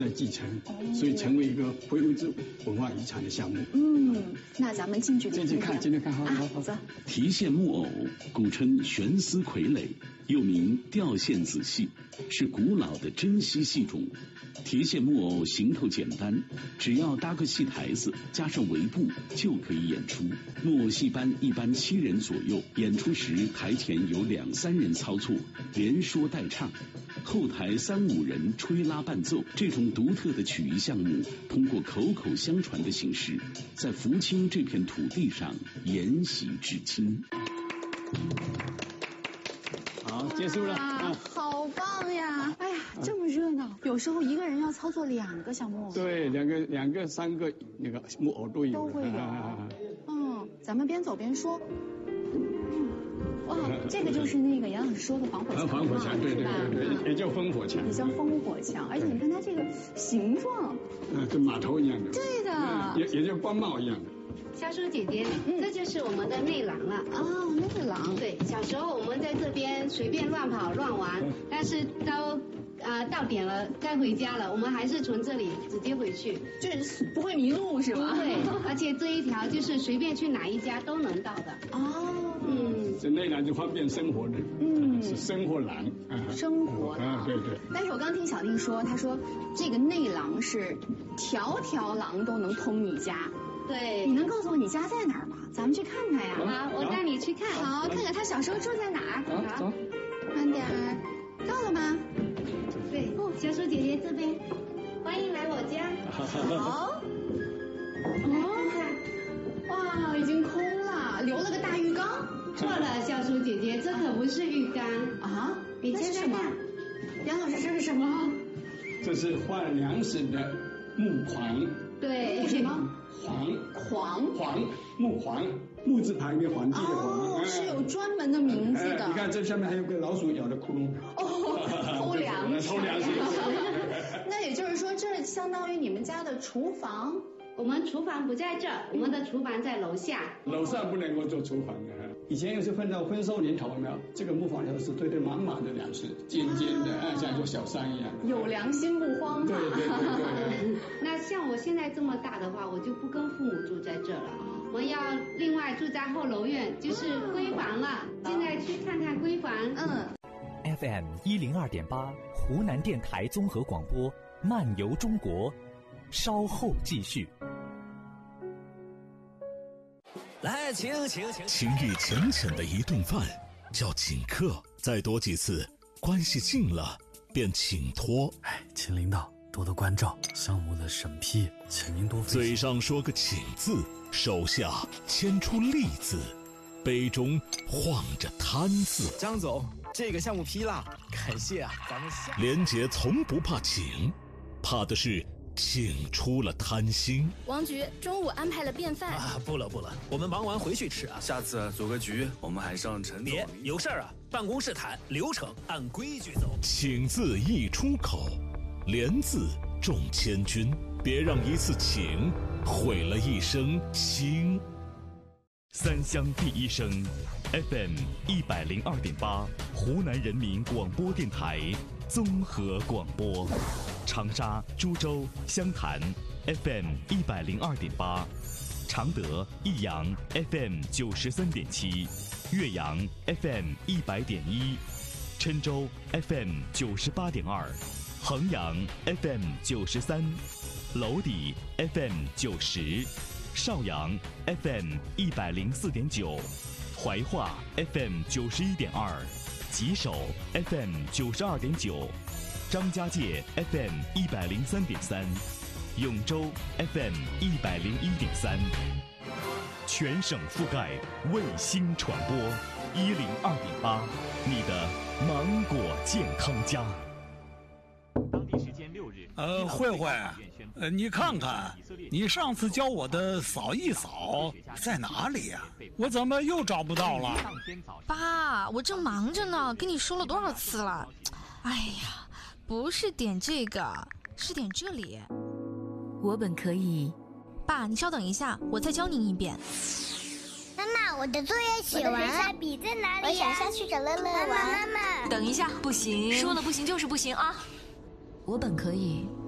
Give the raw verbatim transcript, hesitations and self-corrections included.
的继承，所以成为一个非物质文化遗产的项目。 嗯，那咱们近距离进去看，进去看，好好好。 走。 提线木偶古称悬丝傀儡，又名吊线子戏，是古老的珍稀戏种。提线木偶行头简单，只要搭个戏台子，加上围布就可以演出。木偶戏班一般七人左右，演出时台前有两三人操作，连说带唱，后台三五人吹拉伴奏。这种独特的曲艺项目，通过口口相传的形式，在福清这片土地上沿袭至今。 好，结束了。 啊，好棒呀！哎呀，这么热闹，有时候一个人要操作两个小木偶。 对，两个、两个、三个那个木偶都有。 都会有。嗯，咱们边走边说。哇，这个就是那个杨老师说的防火墙。 防火墙，对对对对，也叫烽火墙。 也叫烽火墙，而且你看它这个形状， 嗯，跟码头一样的。 对的。 也也就官帽一样的。 小叔姐姐，这就是我们的内廊了。 哦，内廊。 对，小时候我们在这边随便乱跑乱玩，但是到啊到点了该回家了，我们还是从这里直接回去， 就是不会迷路是吧？ 对，而且这一条就是随便去哪一家都能到的。 哦， 嗯， 这内廊就方便生活的，嗯，是生活廊啊，生活啊，对对。 但是我刚听小丽说，她说这个内廊是条条廊都能通你家。 对， 你能告诉我你家在哪儿吗？咱们去看看呀。 好，我带你去看。 好，看看他小时候住在哪儿。 好， 慢点儿。到了吗？ 对，哦，小叔姐姐这边，欢迎来我家。 好。哦，哇，已经空了，留了个大浴缸。 错了，小叔姐姐，这可不是浴缸啊！ 你这是什么？杨老师，这是什么？ 这是换粮食的木框。 对。 什么？ 黄黄黄木黄，木字旁一个皇帝的皇， 哦，是有专门的名字的。 你看这下面还有个老鼠咬的窟窿。 哦，偷粮食。 偷粮食。 那也就是说，这相当于你们家的厨房。 我们厨房不在这儿，我们的厨房在楼下。 楼上不能够做厨房的。以前又是分到丰收年头，有没有？这个木房头是堆得满满的粮食，尖尖的，啊，像一座小山一样。 有良心不慌。 对对对对。 那像我现在这么大的话，我就不跟父母住在这了，我要另外住在后楼院，就是闺房了。现在去看看闺房。 嗯。 F M 一零二点八，湖南电台综合广播，漫游中国，稍后继续。 来，请请请。 情谊浅浅的一顿饭叫请客，再多几次，关系近了便请托。 哎，请领导多多关照，项目的审批，请您多费心。 嘴上说个请字，手下牵出利字，杯中晃着贪字。 张总，这个项目批了，感谢啊，咱们下。 连杰从不怕请，怕的是请出了贪心。 王局中午安排了便饭啊，不了不了，我们忙完回去吃啊。下次组个局，我们还上陈总。别有事儿啊，办公室谈，流程按规矩走。 请字一出口，连字中千军，别让一次请毁了一生情。 三湘第一声 F M 一百零二点八，湖南人民广播电台综合广播。长沙、株洲、湘潭 F M 一百零二点八，常德、益阳 F M 九十三点七，岳阳 F M 一百点一，郴州 F M 九十八点二，衡阳 F M 九十三，娄底 F M 九十，邵阳 F M 一百零四点九，怀化 F M 九十一点二，吉首 F M 九十二点九。张家界 F M 一百零三点三，永州 F M 一百零一点三，全省覆盖卫星传播一零二点八，你的芒果健康家。 当地时间六日，呃，慧慧，呃，你看看，你上次教我的扫一扫在哪里呀？我怎么又找不到了？ 爸，我正忙着呢，跟你说了多少次了？哎呀。不是点这个，是点这里。 我本可以。 爸，你稍等一下，我再教您一遍。 妈妈，我的作业写完了。我的回家笔在哪里呀？我想下去找乐乐玩。妈妈，妈妈， 等一下，不行， 说了不行就是不行啊。 我本可以。